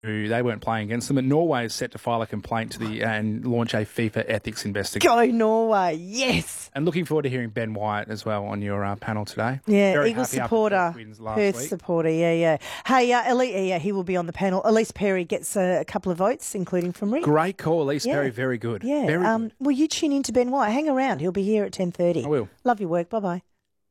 they weren't playing against them. And Norway is set to file a complaint to and launch a FIFA ethics investigation. Go Norway, yes. And looking forward to hearing Ben Wyatt as well on your panel today. Yeah, Very Eagles happy supporter, Perth week. supporter, yeah. Hey, he will be on the panel. Elise Perry gets a couple of votes, including from Rick. Great call, Elise Perry, very good. Yeah, very good. Will you tune in to Ben Wyatt? Hang around, he'll be here at 10:30. I will. Love your work, bye-bye.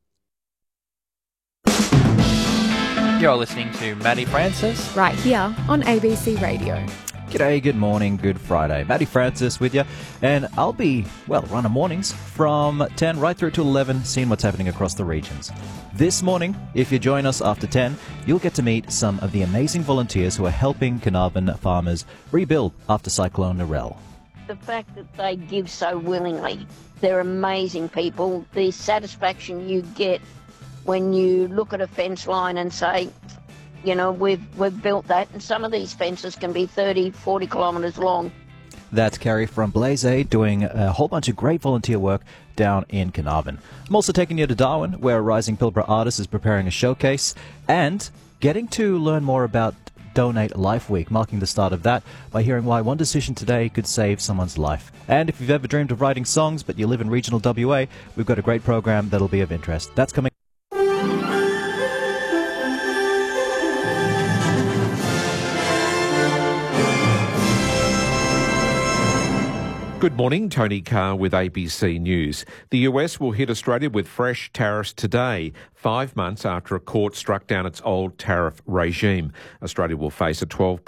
You're listening to Maddie Francis. Right here on ABC Radio. G'day, good morning, good Friday. Maddie Francis with you, and I'll be, running mornings from 10 right through to 11, seeing what's happening across the regions. This morning, if you join us after 10, you'll get to meet some of the amazing volunteers who are helping Carnarvon farmers rebuild after Cyclone Narelle. The fact that they give so willingly, they're amazing people. The satisfaction you get when you look at a fence line and say, we've built that, and some of these fences can be 30, 40 kilometres long. That's Carrie from Blaze Aid doing a whole bunch of great volunteer work down in Carnarvon. I'm also taking you to Darwin, where a rising Pilbara artist is preparing a showcase, and getting to learn more about Donate Life Week, marking the start of that by hearing why one decision today could save someone's life. And if you've ever dreamed of writing songs but you live in regional WA, we've got a great program that'll be of interest. That's coming. Good morning, Tony Carr with ABC News. The US will hit Australia with fresh tariffs today, 5 months after a court struck down its old tariff regime. Australia will face a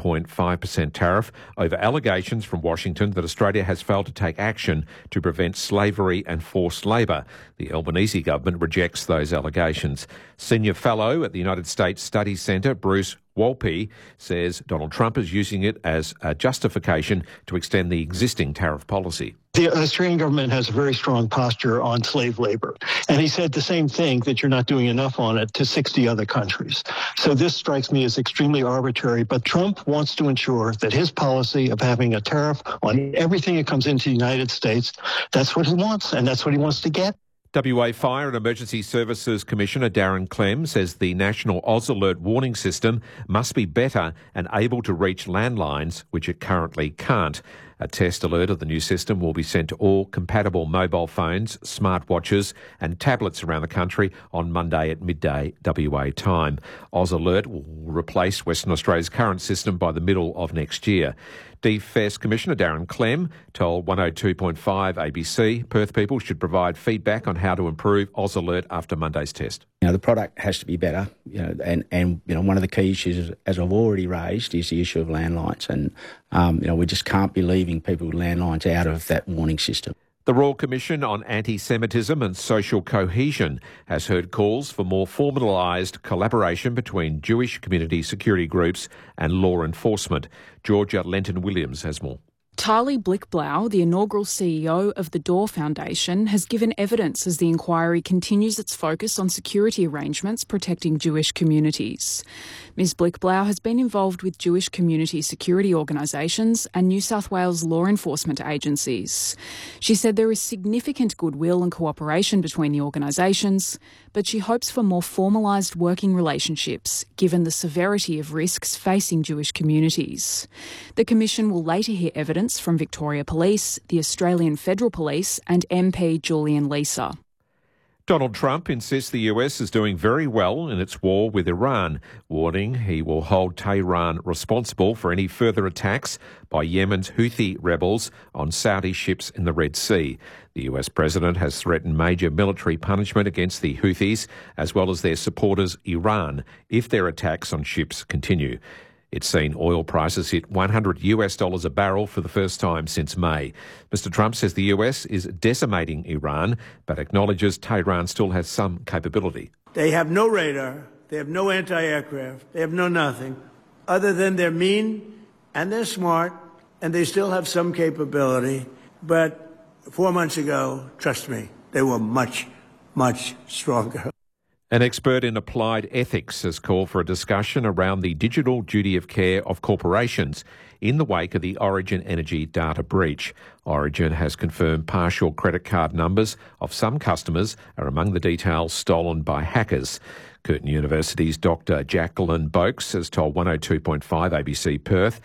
12.5% tariff over allegations from Washington that Australia has failed to take action to prevent slavery and forced labour. The Albanese government rejects those allegations. Senior fellow at the United States Studies Centre, Bruce Wolpe, says Donald Trump is using it as a justification to extend the existing tariff policy. The Australian government has a very strong posture on slave labor. And he said the same thing, that you're not doing enough on it, to 60 other countries. So this strikes me as extremely arbitrary. But Trump wants to ensure that his policy of having a tariff on everything that comes into the United States, that's what he wants, and that's what he wants to get. WA Fire and Emergency Services Commissioner Darren Clem says the National Oz Alert warning system must be better and able to reach landlines, which it currently can't. A test alert of the new system will be sent to all compatible mobile phones, smartwatches and tablets around the country on Monday at midday WA time. Oz Alert will replace Western Australia's current system by the middle of next year. DFS Commissioner Darren Clem told 102.5 ABC Perth people should provide feedback on how to improve Oz Alert after Monday's test. The product has to be better, and one of the key issues, as I've already raised, is the issue of landlines, and we just can't be leaving people with landlines out of that warning system. The Royal Commission on Anti-Semitism and Social Cohesion has heard calls for more formalised collaboration between Jewish community security groups and law enforcement. Georgia Lenton-Williams has more. Tali Blickblau, the inaugural CEO of the Door Foundation, has given evidence as the inquiry continues its focus on security arrangements protecting Jewish communities. Ms Blickblau has been involved with Jewish community security organisations and New South Wales law enforcement agencies. She said there is significant goodwill and cooperation between the organisations, but she hopes for more formalised working relationships, given the severity of risks facing Jewish communities. The Commission will later hear evidence from Victoria Police, the Australian Federal Police and MP Julian Leeser. Donald Trump insists the US is doing very well in its war with Iran, warning he will hold Tehran responsible for any further attacks by Yemen's Houthi rebels on Saudi ships in the Red Sea. The US president has threatened major military punishment against the Houthis, as well as their supporters, Iran, if their attacks on ships continue. It's seen oil prices hit $100 a barrel for the first time since May. Mr. Trump says the US is decimating Iran, but acknowledges Tehran still has some capability. They have no radar, they have no anti-aircraft, they have no nothing, other than they're mean and they're smart and they still have some capability. But 4 months ago, trust me, they were much, much stronger. An expert in applied ethics has called for a discussion around the digital duty of care of corporations in the wake of the Origin Energy data breach. Origin has confirmed partial credit card numbers of some customers are among the details stolen by hackers. Curtin University's Dr. Jacqueline Boakes has told 102.5 ABC Perth